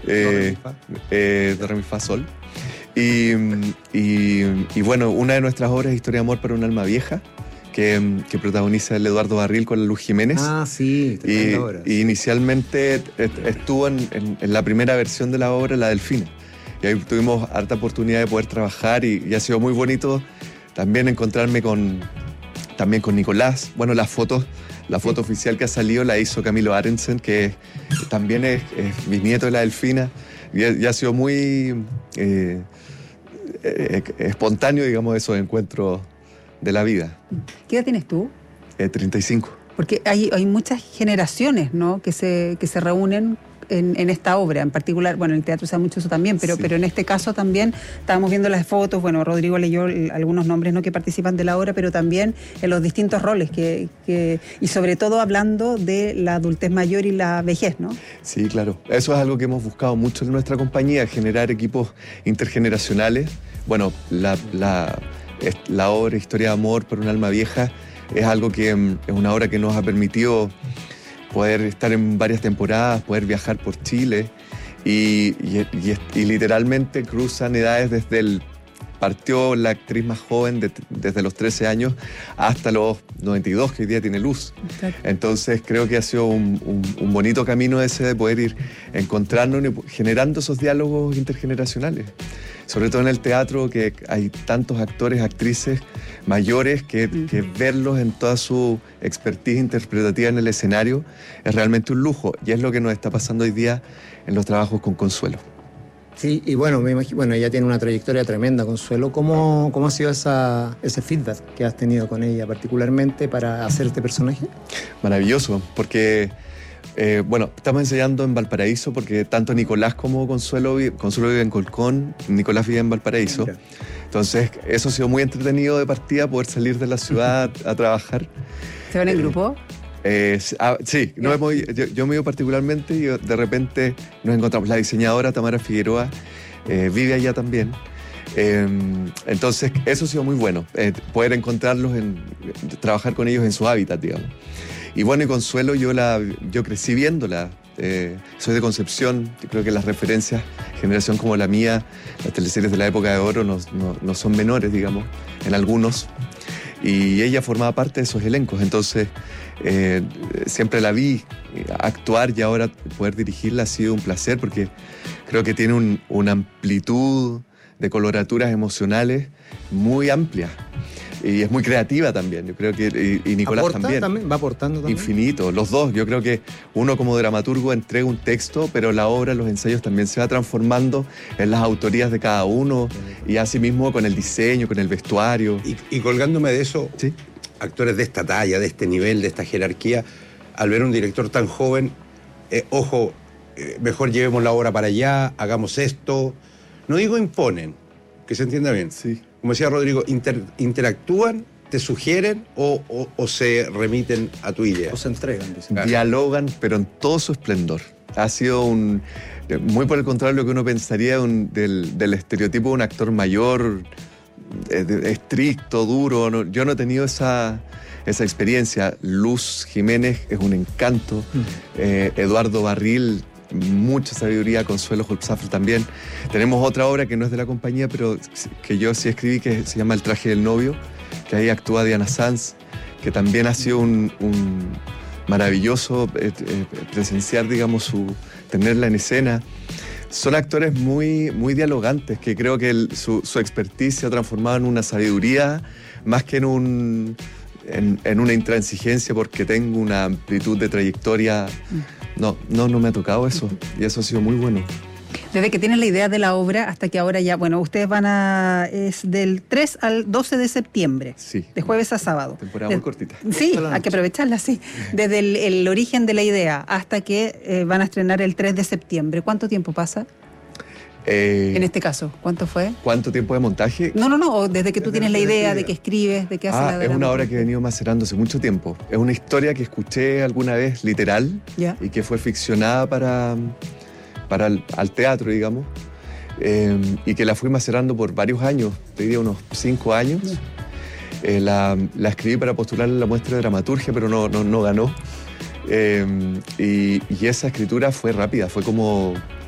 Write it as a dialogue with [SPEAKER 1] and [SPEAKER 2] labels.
[SPEAKER 1] Do, re, mi, fa, sol. Y bueno, una de nuestras obras es Historia de amor para un alma vieja, que protagoniza el Eduardo Barril con la Luz Jiménez.
[SPEAKER 2] Ah, sí, tremenda obra.
[SPEAKER 1] Y inicialmente estuvo en la primera versión de la obra, La Delfina. Y ahí tuvimos harta oportunidad de poder trabajar y ha sido muy bonito también encontrarme también con Nicolás. Bueno, la foto oficial que ha salido la hizo Camilo Arensen, que también es bisnieto de La Delfina. Y ha sido muy espontáneo, digamos, esos encuentros de la vida.
[SPEAKER 3] ¿Qué edad tienes tú?
[SPEAKER 1] 35.
[SPEAKER 3] Porque hay muchas generaciones, ¿no?, que se reúnen en esta obra en particular. Bueno, en el teatro se da mucho eso también, pero en este caso también estábamos viendo las fotos. Bueno, Rodrigo leyó algunos nombres, ¿no?, que participan de la obra, pero también en los distintos roles y sobre todo hablando de la adultez mayor y la vejez, ¿no? Sí, claro. Eso es algo que hemos buscado mucho en nuestra compañía, generar equipos intergeneracionales. Bueno, la obra Historia de amor por un alma vieja es algo que es una obra que nos ha permitido poder estar en varias temporadas, poder viajar por Chile y literalmente cruzan edades partió la actriz más joven desde los 13 años hasta los 92, que hoy día tiene Luz. Exacto. Entonces creo que ha sido un bonito camino ese de poder ir encontrándonos y generando esos diálogos intergeneracionales. Sobre todo en el teatro, que hay tantos actores, actrices mayores que verlos en toda su expertise interpretativa en el escenario es realmente un lujo. Y es lo que nos está pasando hoy día en los trabajos con Consuelo.
[SPEAKER 2] Sí, y bueno, me imagino, ella tiene una trayectoria tremenda, Consuelo. ¿Cómo ha sido ese feedback que has tenido con ella, particularmente para hacer este personaje? Maravilloso, porque
[SPEAKER 1] estamos ensayando en Valparaíso, porque tanto Nicolás como Consuelo vive en Colcón, Nicolás vive en Valparaíso. Mira. Entonces, eso ha sido muy entretenido de partida, poder salir de la ciudad a trabajar.
[SPEAKER 3] ¿Se van en grupo?
[SPEAKER 1] Sí, yo me ido particularmente y de repente nos encontramos. La diseñadora Tamara Figueroa vive allá también. Entonces, eso ha sido muy bueno, poder encontrarlos, trabajar con ellos en su hábitat, digamos. Y bueno, y Consuelo, yo crecí viéndola. Soy de Concepción, yo creo que las referencias, generación como la mía, las teleseries de la época de oro no son menores, digamos, en algunos. Y ella formaba parte de esos elencos, entonces siempre la vi actuar y ahora poder dirigirla ha sido un placer porque creo que tiene una amplitud de coloraturas emocionales muy amplia. Y es muy creativa también, yo creo que, y Nicolás también.
[SPEAKER 2] ¿Va aportando también?
[SPEAKER 1] Infinito, los dos. Yo creo que uno como dramaturgo entrega un texto, pero la obra, los ensayos también se va transformando en las autorías de cada uno y asimismo con el diseño, con el vestuario.
[SPEAKER 4] Y colgándome de eso, ¿sí?, actores de esta talla, de este nivel, de esta jerarquía, al ver un director tan joven, mejor llevemos la obra para allá, hagamos esto. No digo imponen, que se entienda bien.
[SPEAKER 1] Sí.
[SPEAKER 4] Como decía Rodrigo, interactúan, te sugieren o se remiten a tu idea.
[SPEAKER 2] O se entregan.
[SPEAKER 1] Dialogan, pero en todo su esplendor. Ha sido muy por el contrario lo que uno pensaría del estereotipo de un actor mayor, estricto, duro. No, yo no he tenido esa experiencia. Luz Jiménez es un encanto. Eduardo Barril, mucha sabiduría. Consuelo Holzapfel también. Tenemos otra obra que no es de la compañía, pero que yo sí escribí, que se llama El traje del novio, que ahí actúa Diana Sanz, que también ha sido un maravilloso presenciar, digamos, tenerla en escena. Son actores muy, muy dialogantes, que creo que su expertise se ha transformado en una sabiduría más que en una intransigencia porque tengo una amplitud de trayectoria. No me ha tocado eso, y eso ha sido muy bueno.
[SPEAKER 3] Desde que tienes la idea de la obra hasta que ahora ya, bueno, ustedes es del 3 al 12 de septiembre.
[SPEAKER 1] Sí.
[SPEAKER 3] De jueves a sábado.
[SPEAKER 1] Temporada muy cortita.
[SPEAKER 3] Sí, hay que aprovecharla, sí. Desde el origen de la idea hasta que van a estrenar el 3 de septiembre. ¿Cuánto tiempo pasa? En este caso, ¿cuánto fue?
[SPEAKER 1] ¿Cuánto tiempo de montaje?
[SPEAKER 3] No, desde que tú tienes la idea, de que escribes, de que haces la drama.
[SPEAKER 1] Es una obra que he venido macerando hace mucho tiempo. Es una historia que escuché alguna vez literal, ¿ya?, y que fue ficcionada para al teatro, digamos, y que la fui macerando por varios años, te diría unos 5 años. La escribí para postular en la muestra de dramaturgia, pero no ganó. Y esa escritura fue rápida, fue como